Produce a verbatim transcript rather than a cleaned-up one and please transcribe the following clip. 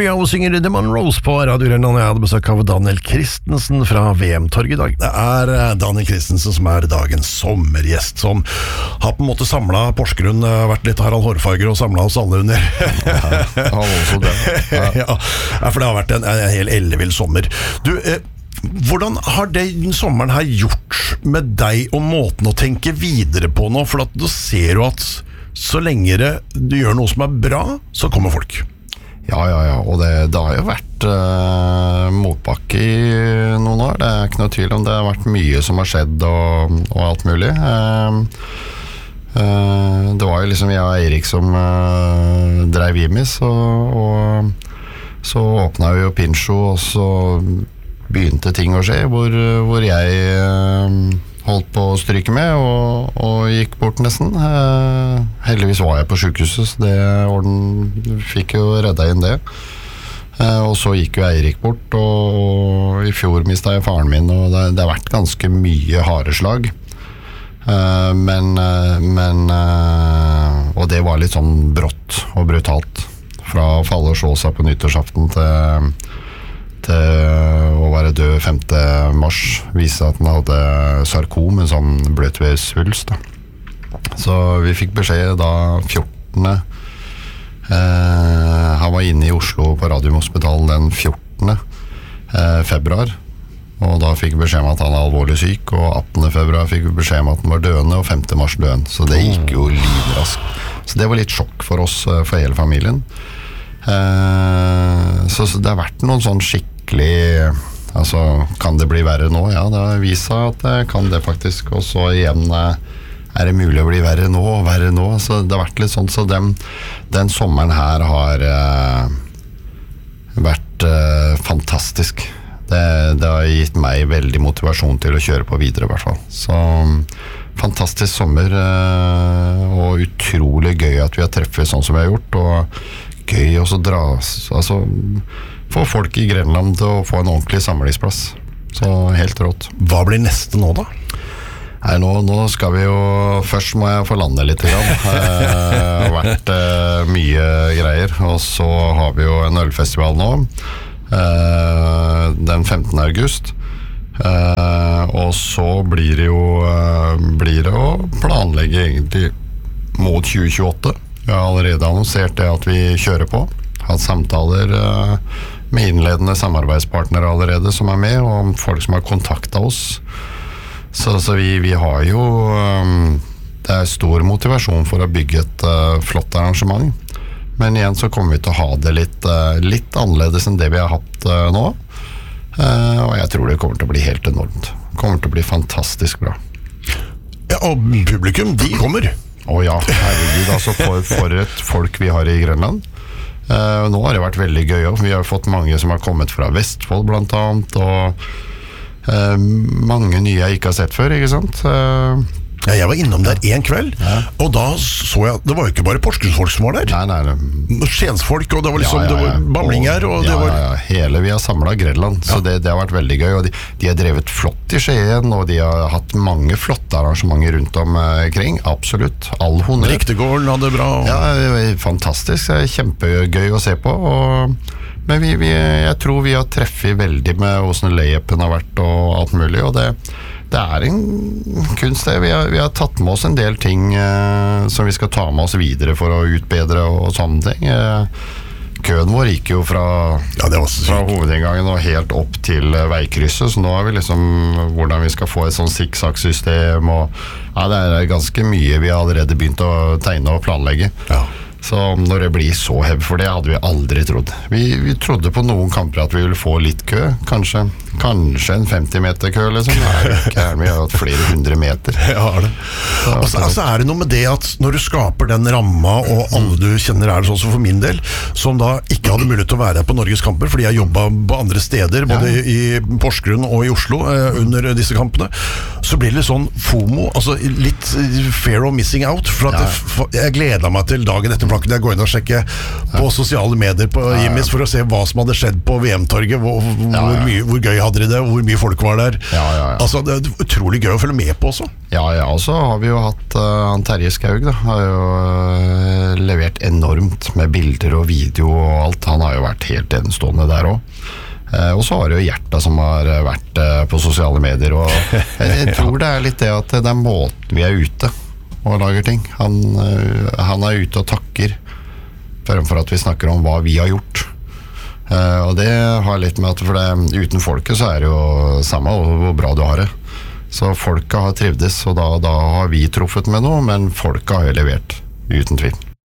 we go, synger The Monroes på Radio Rennan. Jeg hadde besøk av Daniel Christensen fra V M-torget i dag. Det er Daniel Christensen som er dagens sommergjest, som har på en måte samlet Porsgrunn, vært litt Harald Hårfarger og samlet oss alle under. Ja, han også det. Ja. Ja, for det har vært en, en hel ellevill sommer. Du, eh, hvordan har den sommeren her gjort med deg og måten å tenke videre på nå? For at du ser jo at så lenge du gjør noe som er bra, så kommer folk. Ja, ja, ja, og det, det har jo vært uh, motbakke i noen år. Det er ikke noe tvil om det har vært mye som har skjedd og, og alt mulig. Uh, uh, det var jo liksom jeg og Eirik som uh, drev Jimis, og, og så åpnet vi jo Pincho, og så begynte ting å skje, hvor, hvor jeg uh, holdt på å stryke med, og, og gikk bort nesten. Uh, heldigvis var jeg på sykehuset, så det orden fikk jo redda inn det. Uh, og så gikk jo Eirik bort, og, og i fjor mistet jeg faren min, og det, det har vært ganske mye hareslag. Uh, men, uh, men uh, og det var litt sånn brått og brutalt. Fra å falle og slå seg på nyttårsaften til til å være død femte mars, viste at han hadde sarkom, en sånn bløtveissvulst. Så vi fikk beskjed da fjortende Eh, han var inne i Oslo på Radiumhospitalet den fjortende Eh, februar, og da fikk vi beskjed om at han er alvorlig syk, og attende februar fikk vi beskjed om at han var døende, og femte mars døende. Så det gikk jo livraskt. Så det var litt sjokk for oss, for hele familien. Eh, så, så det har vært noen sånn skikkelig, altså, kan det bli verre nå? Ja, det har vist seg at det kan det faktisk, og så igjen eh, er det mulig å bli verre nå, verre nå, så det har vært litt sånn, så den, den sommeren her har eh, vært eh, fantastisk. Det, det har gitt meg veldig motivasjon til å kjøre på videre i hvert fall. Så fantastisk sommer, eh, og utrolig gøy at vi har treffet sånn som vi har gjort, og gøy også dra, altså få folk i Grenland til å få en ordentlig samlingsplass. Så helt rått. Hva blir neste nå da? Nei, nå, nå skal vi jo, først må jeg få lande litt grann. Det har vært eh, mye greier, og så har vi jo en ølfestival nå, eh, den femtende august. Eh, og så blir det jo eh, blir det å planlegge egentlig mot tjue tjueåtte. Vi har allerede annonsert det at vi kjører på. Hatt samtaler uh, med innledende samarbeidspartnere allerede som er med, og folk som har kontaktet oss. Så, så vi, vi har jo um, det er stor motivasjon for å bygge et uh, flott arrangement. Men igjen så kommer vi til å ha det litt, uh, litt annerledes enn det vi har hatt uh, nå. Uh, og jeg tror det kommer til å bli helt enormt. Det kommer til å bli fantastisk bra. Ja, og publikum, de kommer. Å ja, herregud, altså for, for et folk vi har i Grønland. Uh, nå har det vært veldig gøy også. Vi har fått mange som har kommet fra Vestfold blant annet, og uh, mange nye jeg ikke har sett før, ikke sant? Uh, Ja, jeg var innom der en kveld, ja. Og da så jeg, det var jo ikke bare Porsgrunnsfolk som var der. Nei, nei, nei. Skjensfolk, og det var liksom, ja, ja, ja. Det var bamlinger, og ja, det var... Ja, ja, hele vi har samlet Grenland, ja. Så det, det har vært veldig gøy, og de, de har drevet flott i Skien, og de har hatt mange flotte arrangementer rundt omkring, absolutt, all honor. Riktegården hadde det bra. Og... Ja, fantastisk, kjempegøy å se på, og... Men vi, vi, jeg tror vi har treffet veldig med hvordan layupen har vært og alt mulig, og det, det er en kunst det. Vi har, vi har tatt med oss en del ting eh, som vi skal ta med oss videre for å utbedre og, og sånne ting. Eh, køen vår gikk jo fra, ja, det var så fra hovedinngangen og helt opp til eh, veikrysset, så nå har vi liksom hvordan vi skal få et sånn zigzag-system, og ja, det er ganske mye vi har allerede begynt å tegne og planlegge. Ja. Så når det blir så heavy, for det hadde vi aldri trodd. Vi, vi trodde på noen kamper at vi ville få litt kø, kanskje, kanskje en femti meter kø, liksom. Nei, ikke her, vi har hatt flere hundre meter. Ja, det. Så, og så altså, er det noe med det at når du skaper den ramma, og alle du kjenner er det sånn som for min del, som da ikke hadde mulighet til å være her på Norges kamper, fordi jeg jobbet på andre steder, både ja. I Porsgrunn og i Oslo, eh, under disse kampene, så blir det litt sånn FOMO, altså litt fear of missing out, for at ja. det, jeg gleder meg til dagen etter kan jeg gå inn og sjekke på ja. sosiale medier på ja, ja. Jimmys for å se hva som hadde skjedd på V M-torget, hvor, hvor, ja, ja. mye, hvor gøy hadde de det, hvor mye folk var der. Ja, ja, ja. Altså, det er utrolig gøy å følge med på også. Ja, ja, og så har vi jo hatt uh, Terje Skaug, da, har jo uh, levert enormt med bilder og video og alt. Han har jo vært helt enestående der også. Uh, og så har det jo Hjerta som har vært uh, på sosiale medier, og jeg, jeg tror det er litt det at det er måten vi er ute og lager ting. Han, uh, han er ute og takker fremfor at vi snakker om hva vi har gjort. Uh, og det har litt med at for det, uten folket så er det jo samme hvor bra du har det. Så folket har trivdes, og da, da har vi truffet med noe, men folket har jo levert, uten tvil.